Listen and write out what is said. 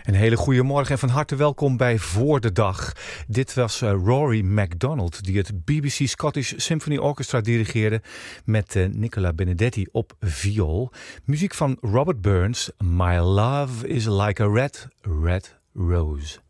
Een hele goede morgen en van harte welkom bij Voor de Dag. Dit was Rory MacDonald die het BBC Scottish Symphony Orchestra dirigeerde met Nicola Benedetti op viool. Muziek van Robert Burns, My Love is Like a Red, Red Rose.